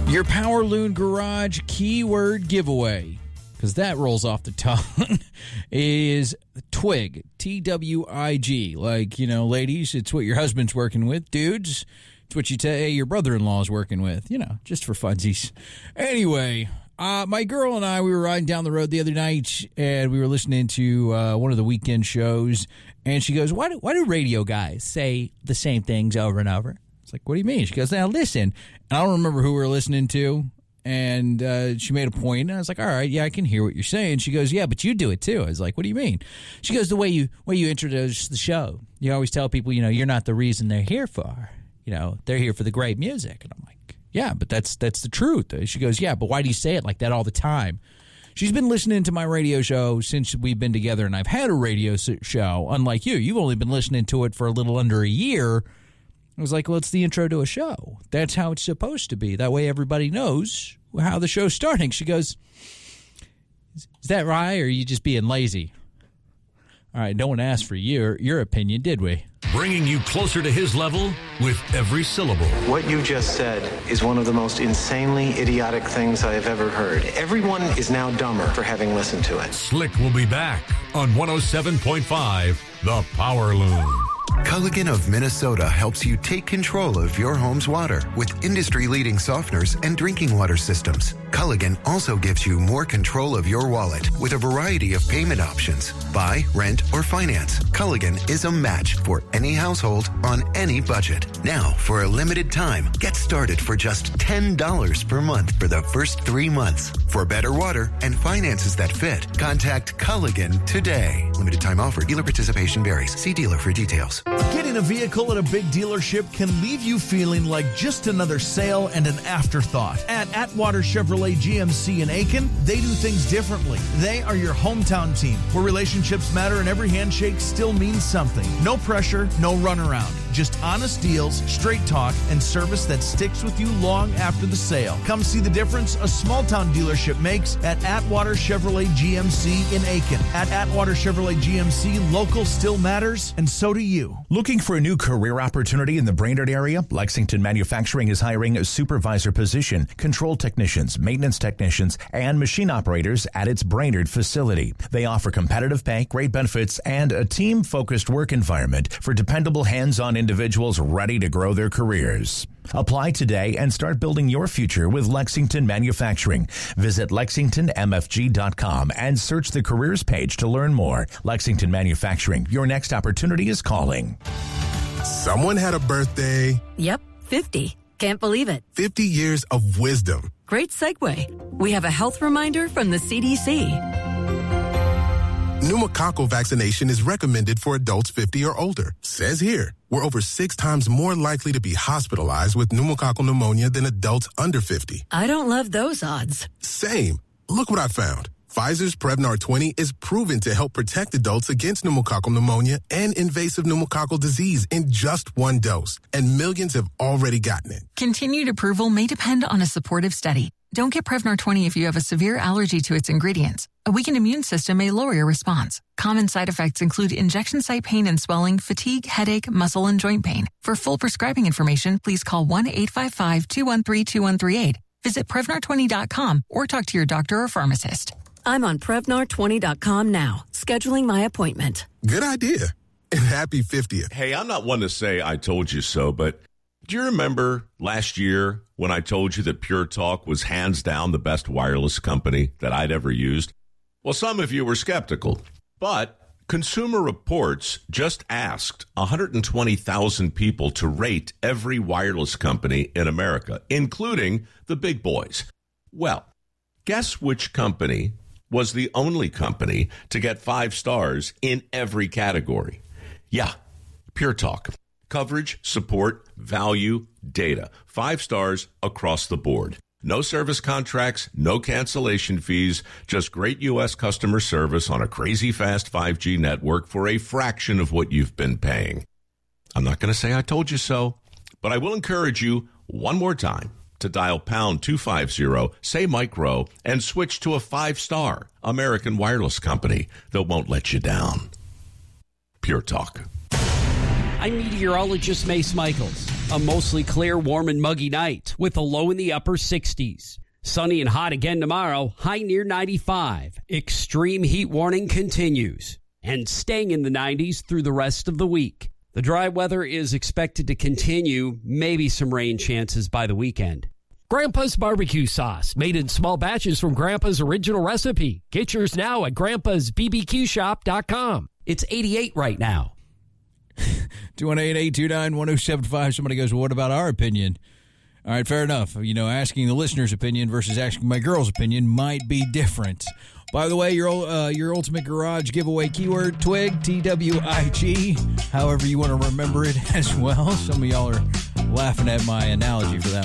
Your Power Loon Garage keyword giveaway, because that rolls off the tongue, is Twig, Twig. Like, you know, ladies, it's what your husband's working with. Dudes, it's what you say your brother-in-law is working with, you know, just for funsies. Anyway, my girl and I, we were riding down the road the other night, and we were listening to one of the weekend shows, and she goes, why do radio guys say the same things over and over? It's like, what do you mean? She goes, now listen. And I don't remember who we were listening to, and she made a point, and I was like, all right, yeah, I can hear what you're saying. She goes, yeah, but you do it too. I was like, what do you mean? She goes, the way you introduce the show. You always tell people, you know, you're not the reason they're here for. You know, they're here for the great music. And I'm like, yeah, but that's the truth. She goes, yeah, but why do you say it like that all the time? She's been listening to my radio show since we've been together, and I've had a radio show. Unlike you, you've only been listening to it for a little under a year. I was like, well, it's the intro to a show. That's how it's supposed to be. That way everybody knows how the show's starting. She goes, is that right, or are you just being lazy? All right, no one asked for your opinion, did we? Bringing you closer to his level with every syllable. What you just said is one of the most insanely idiotic things I have ever heard. Everyone is now dumber for having listened to it. Slick will be back on 107.5, The Power Loon. Culligan of Minnesota helps you take control of your home's water with industry-leading softeners and drinking water systems. Culligan also gives you more control of your wallet with a variety of payment options. Buy, rent, or finance. Culligan is a match for any household on any budget. Now, for a limited time, get started for just $10 per month for the first 3 months. For better water and finances that fit, contact Culligan today. Limited time offer. Dealer participation varies. See dealer for details. Getting a vehicle at a big dealership can leave you feeling like just another sale and an afterthought. At Atwater Chevrolet GMC in Aiken, they do things differently. They are your hometown team, where relationships matter and every handshake still means something. No pressure, no runaround. Just honest deals, straight talk, and service that sticks with you long after the sale. Come see the difference a small-town dealership makes at Atwater Chevrolet GMC in Aiken. At Atwater Chevrolet GMC, local still matters, and so do you. Looking for a new career opportunity in the Brainerd area? Lexington Manufacturing is hiring a supervisor position, control technicians, maintenance technicians, and machine operators at its Brainerd facility. They offer competitive pay, great benefits, and a team-focused work environment for dependable hands-on individuals ready to grow their careers. Apply today and start building your future with Lexington Manufacturing. Visit LexingtonMFG.com and search the careers page to learn more. Lexington Manufacturing, your next opportunity is calling. Someone had a birthday. Yep, 50. Can't believe it. 50 years of wisdom. Great segue. We have a health reminder from the CDC. Pneumococcal vaccination is recommended for adults 50 or older. Says here, we're over 6 times more likely to be hospitalized with pneumococcal pneumonia than adults under 50. I don't love those odds. Same. Look what I found. Pfizer's Prevnar 20 is proven to help protect adults against pneumococcal pneumonia and invasive pneumococcal disease in just 1 dose. And millions have already gotten it. Continued approval may depend on a supportive study. Don't get Prevnar 20 if you have a severe allergy to its ingredients. A weakened immune system may lower your response. Common side effects include injection site pain and swelling, fatigue, headache, muscle, and joint pain. For full prescribing information, please call 1-855-213-2138. Visit Prevnar20.com or talk to your doctor or pharmacist. I'm on Prevnar20.com now, scheduling my appointment. Good idea. And happy 50th. Hey, I'm not one to say I told you so, but do you remember last year when I told you that Pure Talk was hands down the best wireless company that I'd ever used? Well, some of you were skeptical, but Consumer Reports just asked 120,000 people to rate every wireless company in America, including the big boys. Well, guess which company was the only company to get 5 stars in every category? Yeah, Pure Talk. Coverage, support, value, data. 5 stars across the board. No service contracts, no cancellation fees, just great U.S. customer service on a crazy fast 5G network for a fraction of what you've been paying. I'm not going to say I told you so, but I will encourage you one more time to dial pound 250, say micro, and switch to a 5-star American wireless company that won't let you down. Pure Talk. I'm meteorologist Mace Michaels. A mostly clear, warm, and muggy night with a low in the upper 60s. Sunny and hot again tomorrow, high near 95. Extreme heat warning continues and staying in the 90s through the rest of the week. The dry weather is expected to continue, maybe some rain chances by the weekend. Grandpa's barbecue sauce, made in small batches from Grandpa's original recipe. Get yours now at grandpa'sbbqshop.com. It's 88 right now. 218-829-1075. Somebody goes, well, what about our opinion? All right, fair enough. You know, asking the listener's opinion versus asking my girl's opinion might be different. By the way, your Ultimate Garage giveaway keyword, TWIG, T-W-I-G, however you want to remember it as well. Some of y'all are laughing at my analogy for that